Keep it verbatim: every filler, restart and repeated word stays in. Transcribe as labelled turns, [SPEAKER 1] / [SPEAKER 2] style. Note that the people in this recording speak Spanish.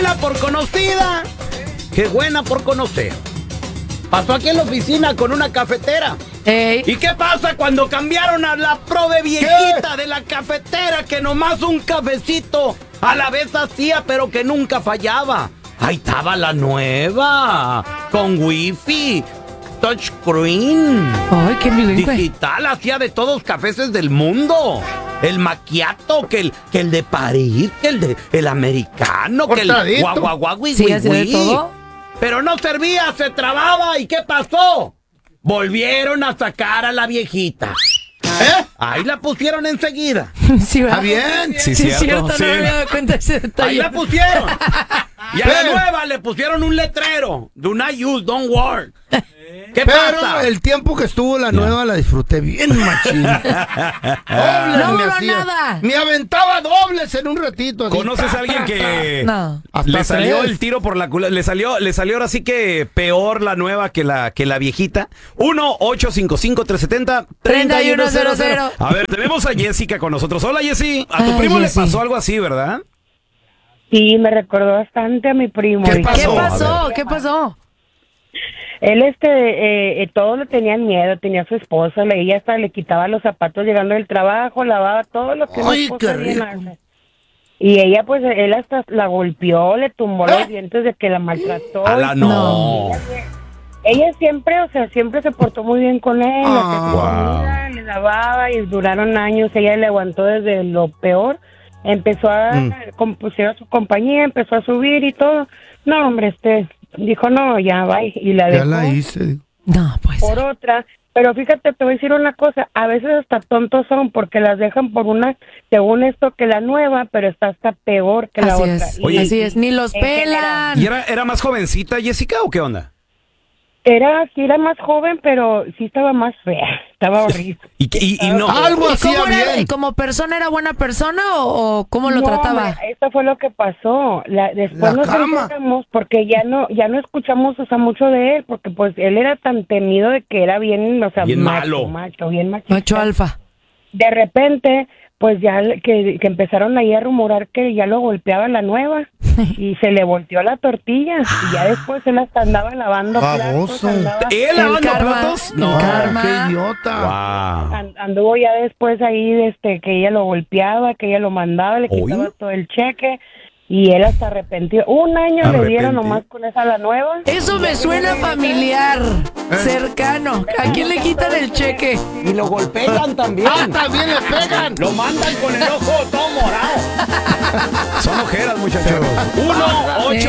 [SPEAKER 1] mala por conocida, que buena por conocer. Pasó aquí en la oficina con una cafetera.
[SPEAKER 2] Ey.
[SPEAKER 1] ¿Y qué pasa cuando cambiaron a la prove viejita de la cafetera que nomás un cafecito a la vez hacía pero que nunca fallaba? Ahí estaba la nueva, con wifi, touchscreen.
[SPEAKER 2] Ay, qué bilingüe.
[SPEAKER 1] Digital, hacía de todos los cafés del mundo. El macchiato, que el, que el de París, que el de el americano, que el
[SPEAKER 3] Cortadito.
[SPEAKER 1] guau guau guau, güey,
[SPEAKER 2] Sí,
[SPEAKER 1] güey,
[SPEAKER 2] hace de
[SPEAKER 1] güey.
[SPEAKER 2] todo.
[SPEAKER 1] Pero no servía, se trababa. ¿Y qué pasó? Volvieron a sacar a la viejita.
[SPEAKER 3] ¿Eh?
[SPEAKER 1] Ahí la pusieron enseguida.
[SPEAKER 2] Sí, ¿verdad?
[SPEAKER 3] Está bien.
[SPEAKER 1] Sí,
[SPEAKER 2] Sí,
[SPEAKER 1] cierto,
[SPEAKER 2] cierto,
[SPEAKER 1] sí.
[SPEAKER 2] no me había dado cuenta de ese
[SPEAKER 1] Ahí
[SPEAKER 2] detalle.
[SPEAKER 1] la pusieron. Y a la
[SPEAKER 3] Pero-
[SPEAKER 1] nueva le pusieron un letrero. Do not use, don't work. ¿Qué
[SPEAKER 3] Pero
[SPEAKER 1] pasa?
[SPEAKER 3] el tiempo que estuvo la nueva la disfruté bien, machín. Dobles
[SPEAKER 2] No
[SPEAKER 3] me
[SPEAKER 2] duró
[SPEAKER 3] hacía.
[SPEAKER 2] nada.
[SPEAKER 3] Me aventaba dobles en un ratito. así.
[SPEAKER 4] ¿Conoces a alguien que
[SPEAKER 2] No.
[SPEAKER 3] Hasta
[SPEAKER 4] le salió
[SPEAKER 3] tres.
[SPEAKER 4] el tiro por la culata? Le salió, le salió ahora sí que peor la nueva que la, que la viejita. uno ocho cinco cinco tres siete cero tres uno cero cero. A ver, tenemos a Jessica con nosotros. Hola, Jessy. A tu
[SPEAKER 2] Ay,
[SPEAKER 4] primo
[SPEAKER 2] Jessy.
[SPEAKER 4] le pasó algo así, ¿verdad?
[SPEAKER 5] Sí, me recordó bastante a mi primo.
[SPEAKER 3] ¿Qué
[SPEAKER 5] Y-
[SPEAKER 3] pasó?
[SPEAKER 2] ¿Qué
[SPEAKER 3] A
[SPEAKER 2] pasó? ¿Qué pasó?
[SPEAKER 5] Él, este, eh, eh, todos le tenían miedo, tenía a su esposa, le, ella hasta le quitaba los zapatos llegando del trabajo, lavaba todo lo que una
[SPEAKER 3] Ay,
[SPEAKER 5] esposa
[SPEAKER 3] qué
[SPEAKER 5] bien
[SPEAKER 3] rico.
[SPEAKER 5] hace. Y ella, pues, él hasta la golpeó, le tumbó
[SPEAKER 3] ¿Eh?
[SPEAKER 5] los dientes de que la maltrató.
[SPEAKER 4] A
[SPEAKER 5] y
[SPEAKER 4] la
[SPEAKER 5] todo.
[SPEAKER 4] no.
[SPEAKER 5] Ella siempre, o sea, siempre se portó muy bien con él, le hacía su
[SPEAKER 4] Ah.
[SPEAKER 5] comida, le lavaba y duraron años, ella le aguantó desde lo peor, empezó a,
[SPEAKER 3] Mm.
[SPEAKER 5] compusieron su compañía, empezó a subir y todo. No, hombre, este, dijo, no, ya, bye, y la
[SPEAKER 3] Ya
[SPEAKER 5] dejó
[SPEAKER 3] la hice.
[SPEAKER 2] No, pues.
[SPEAKER 5] por otra. Pero fíjate, te voy a decir una cosa, a veces hasta tontos son porque las dejan por una, según esto, que la nueva, pero está hasta peor que la
[SPEAKER 2] Así
[SPEAKER 5] otra.
[SPEAKER 2] es.
[SPEAKER 5] Y-
[SPEAKER 4] Oye,
[SPEAKER 2] Así es. Ni los
[SPEAKER 5] en
[SPEAKER 2] pelan.
[SPEAKER 4] ¿Y era, era más jovencita Jessica o qué onda?
[SPEAKER 5] Era, sí era más joven, pero sí estaba más fea, estaba horrible.
[SPEAKER 4] Y, que- y, y no.
[SPEAKER 3] Algo
[SPEAKER 2] ¿Y
[SPEAKER 3] hacía
[SPEAKER 2] cómo era?
[SPEAKER 3] bien.
[SPEAKER 2] ¿Como persona era buena persona o, o cómo lo
[SPEAKER 5] No,
[SPEAKER 2] trataba?
[SPEAKER 5] hombre, esto fue lo que pasó. La, después
[SPEAKER 3] La
[SPEAKER 5] nos
[SPEAKER 3] cama.
[SPEAKER 5] enteramos porque ya no ya no escuchamos, o sea, mucho de él, porque pues él era tan temido de que era bien, o sea,
[SPEAKER 4] Bien
[SPEAKER 5] macho,
[SPEAKER 4] malo.
[SPEAKER 5] macho, bien machista.
[SPEAKER 2] Macho alfa.
[SPEAKER 5] De repente, pues ya que, que empezaron ahí a rumorar que ya lo golpeaba la nueva y se le volteó la tortilla y ya después él hasta andaba lavando
[SPEAKER 3] Baboso.
[SPEAKER 5] platos, andaba-
[SPEAKER 4] ¿Él
[SPEAKER 2] El
[SPEAKER 4] lavando
[SPEAKER 2] karma.
[SPEAKER 4] platos?
[SPEAKER 2] El
[SPEAKER 4] No.
[SPEAKER 2] karma.
[SPEAKER 3] Qué idiota.
[SPEAKER 4] Wow.
[SPEAKER 5] an- anduvo ya después ahí este que ella lo golpeaba, que ella lo mandaba, le quitaba
[SPEAKER 4] Oye.
[SPEAKER 5] todo el cheque y él hasta arrepentido. Un año le dieron
[SPEAKER 4] Arrepentido.
[SPEAKER 5] nomás con esa la nueva.
[SPEAKER 2] Eso me suena familiar. Cercano. ¿A quién le quitan el cheque?
[SPEAKER 1] Y lo golpean también.
[SPEAKER 3] Ah, también le pegan.
[SPEAKER 1] Lo mandan con el ojo todo morado.
[SPEAKER 4] Son ojeras, muchachos. uno